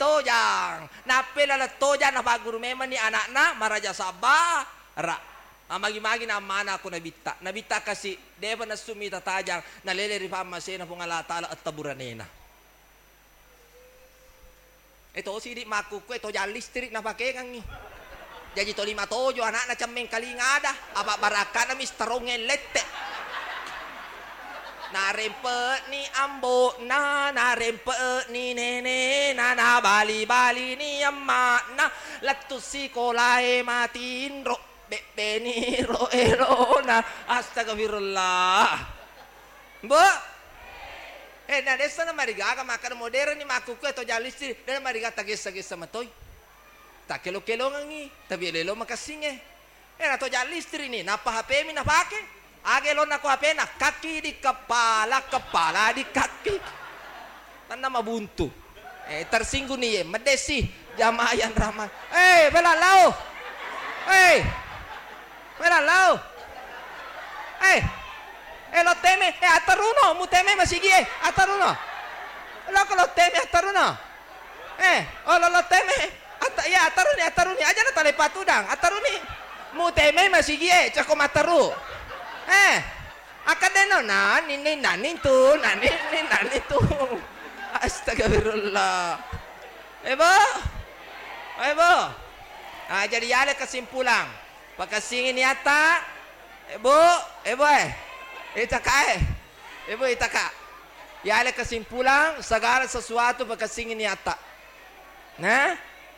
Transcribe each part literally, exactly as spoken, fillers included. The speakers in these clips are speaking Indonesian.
tojang. Napela la tojang na paguru memang ni anak-anak maraja sabara. Amagi-magi na mana ako nabita. Nabita kasi deva na sumita tajang nalele rifama sena pong alatala at taburanena. Ito sidik makuku ito jan listrik na pakengang ni. Jadi to lima tojo anak na cameng kalingada. Apa baraka na misterongeng lette. Narempe ni ambo na narempe ni nene na na bali bali ni amma na latu sikolae matin ro be ni ro ero na astagfirullah. Bu eh na desa na mariga ka makan modern ni makuku atau jalisi dan mariga tagis-tagis sama toy tak kelo-kelo ngangi tapi lelo makasinge eh na to jalistri ni napa H P mi na pake. Agelon ako H P na kaki di kepala, kepala di kaki. Tanda mabuntu. Eh tersinggung nih, medesi jamaah yang ramah. Eh, bela lau. Eh, bela lau. Eh, eh lo teme, eh ataruno, mu teme masih gie, ataruno. Lo kalau teme ataruno. Eh, oh lo lo teme, At ya ataruni, ataruni aja na tali patudang, ataruni. Mu teme masih gie, cako mataru. Eh, akadeno na nini nani tu, nani nini nani tu. Astagfirullah. Ebo, ebo. Ah, jadi ada kesimpulan. Pakasingin yata, ebo, ebo eh, itaka eh, ebo itaka. Ya ada kesimpulan segala sesuatu pakasingin yata. Nah,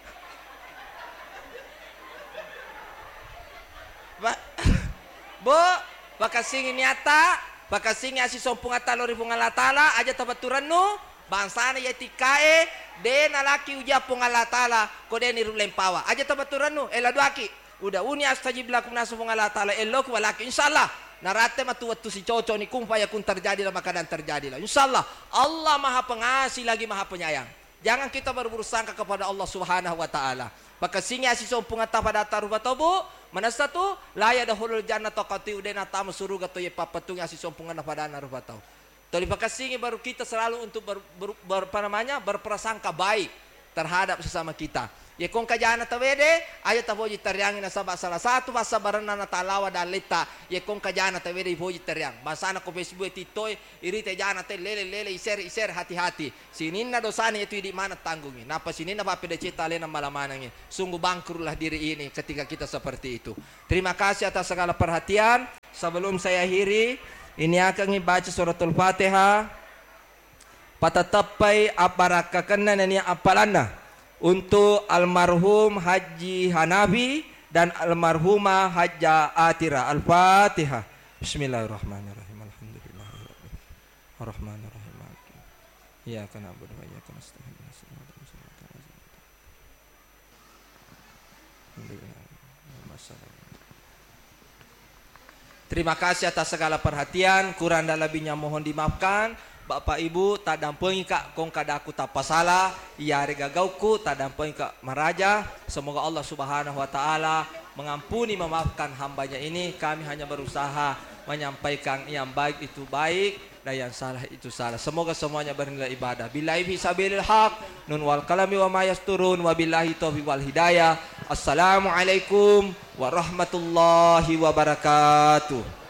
bo. Bakasingin nyata, bakasingin asi sompung atalo rifung alatala aja tabaturan nu bangsana ya tikae de nalaki uja pung alatala kode ni lempawa aja tabaturan nu ela duaki udah uni astajib lakum nasu pung alatala elok walaki insyaallah narate matu waktu si coco ni kumpa ya kun terjadi lah makanan terjadi lah insyaallah Allah maha pengasih lagi maha penyayang. Jangan kita berburuk sangka kepada Allah Subhanahu wa taala. Bakasingin asi sompung pada taruh batobu mana satu laya dahulu jannah tokati udena tamu suruga to ye papatung asi sompungan pada naruh batau. Terima kasih baru kita selalu untuk ber, ber, ber, apa namanya berprasangka baik terhadap sesama kita. Ye kong kajana tawede ayo taboji tariangin nasaba salah satu bahasa barana na talawa dalita ye kong kajana tawede boji tariang. Basana ko Facebook titoy irite jana te lele lele iser iser hati-hati. Sininna dosani itu di mana tanggungi. Napa sininna pa pede cita lena malamanangi. Sungguh bangkrutlah diri ini ketika kita seperti itu. Terima kasih atas segala perhatian. Sebelum saya akhiri, ini akan baca suratul Fatihah. Patatapai aparakakanna nani apalana. Untuk almarhum Haji Hanafi dan almarhumah Hajjah Atira. Al-Fatihah. Bismillahirrahmanirrahim. Alhamdulillahirabbil Arrahmanirrahim. Iyyaka na'budu wa iyyaka nasta'in. Terima kasih atas segala perhatian. Kurang dan lebihnya mohon dimaafkan. Bapak Ibu tak dampengi kak kong kada aku tak pasalah iya rega gauku tak dampengi kak maraja. Semoga Allah Subhanahu wa taala mengampuni memaafkan hambanya ini. Kami hanya berusaha menyampaikan yang baik itu baik dan yang salah itu salah. Semoga semuanya bernilai ibadah. Billahi fisabilil haq nun wal kalami wa ma yasturun wa billahi taufiq wal hidayah. Assalamualaikum warahmatullahi wabarakatuh.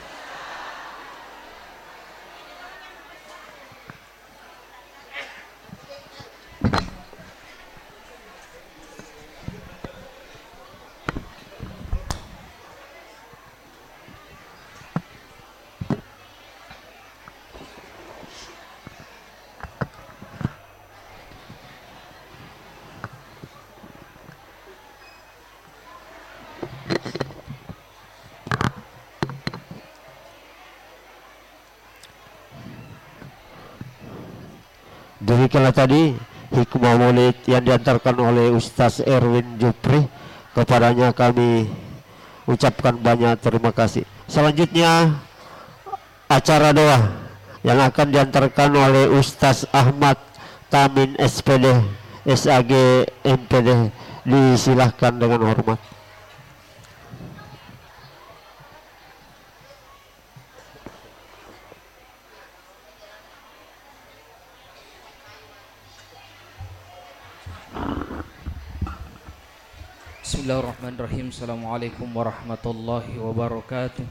Demikianlah tadi hikmah maulid yang diantarkan oleh Ustaz Erwin Jupri. Kepadanya kami ucapkan banyak terima kasih. Selanjutnya acara doa yang akan diantarkan oleh Ustaz Ahmad Tamin S P D S A G M P D. Disilahkan dengan hormat. Bismillahirrahmanirrahim. Assalamualaikum warahmatullahi wabarakatuh.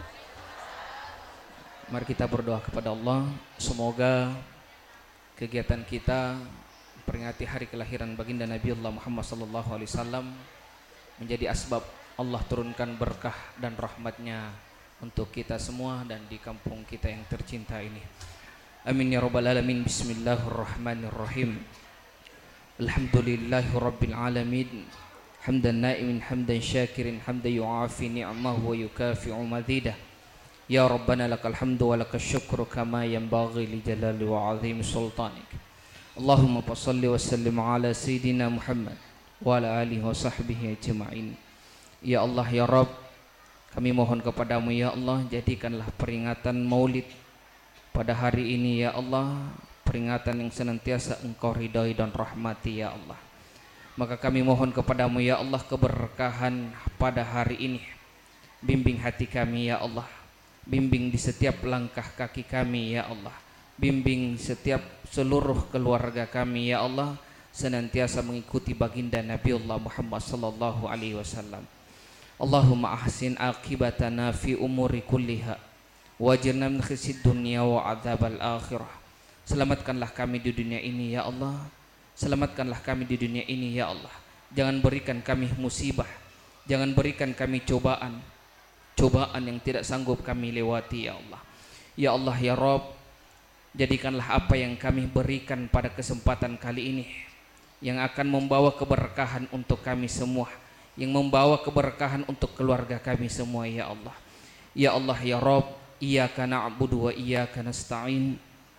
Mari kita berdoa kepada Allah. Semoga kegiatan kita peringati hari kelahiran baginda Nabiullah Muhammad sallallahu alaihi wasallam menjadi asbab Allah turunkan berkah dan rahmatnya untuk kita semua dan di kampung kita yang tercinta ini. Amin ya rabbal alamin. Bismillahirrahmanirrahim. Alhamdulillahi rabbil alamin. Hamdan na'imin hamdan syakirin hamdan yu'afi ni'amahu wa yukafi'u mazidah. Ya Rabbana lakal hamdu wa lakal syukru kama yanbaghi li jalali wa azimi sultanik. Allahumma salli wa sallim ala Sayyidina Muhammad wa ala alihi wa sahbihi ajma'in. Ya Allah ya Rabb, kami mohon kepadamu ya Allah, jadikanlah peringatan maulid pada hari ini ya Allah peringatan yang senantiasa Engkau ridhai dan rahmati ya Allah. Maka kami mohon kepadamu ya Allah keberkahan pada hari ini. Bimbing hati kami ya Allah, bimbing di setiap langkah kaki kami ya Allah, bimbing setiap seluruh keluarga kami ya Allah senantiasa mengikuti baginda Nabiullah Muhammad sallallahu alaihi wasallam. Allahumma ahsin aqibatana fi umuri kulliha wajirna min khisyid dunya wa adzabal akhirah. Selamatkanlah kami di dunia ini ya Allah, selamatkanlah kami di dunia ini ya Allah. Jangan berikan kami musibah, jangan berikan kami cobaan cobaan yang tidak sanggup kami lewati ya Allah. Ya Allah ya Rabb, jadikanlah apa yang kami berikan pada kesempatan kali ini yang akan membawa keberkahan untuk kami semua, yang membawa keberkahan untuk keluarga kami semua ya Allah. Ya Allah ya Rabb, iyyaka na'budu wa iyyaka nasta'in.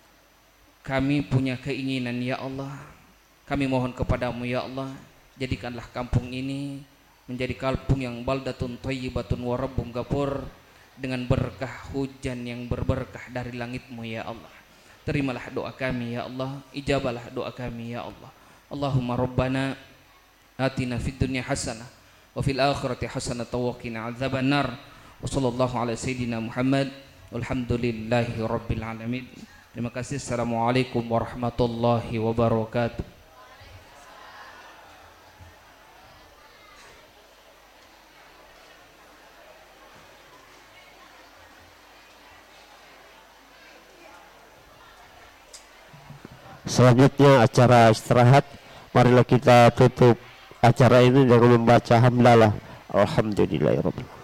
Kami punya keinginan ya Allah, kami mohon kepadamu ya Allah, jadikanlah kampung ini menjadi kampung yang baldatun thayyibatun wa rabbun ghafur, dengan berkah hujan yang berberkah dari langitmu ya Allah. Terimalah doa kami ya Allah, ijabalah doa kami ya Allah. Allahumma rabbana atina fid dunya hasanah wa fil akhirati hasanah wa qina adzabannar. Wa sallallahu ala sayyidina Muhammad walhamdulillahi rabbil alamin. Terima kasih. Assalamualaikum warahmatullahi wabarakatuh. Selanjutnya acara istirahat. Marilah kita tutup acara ini dengan membaca hamdalah. Alhamdulillahirabbil alamin.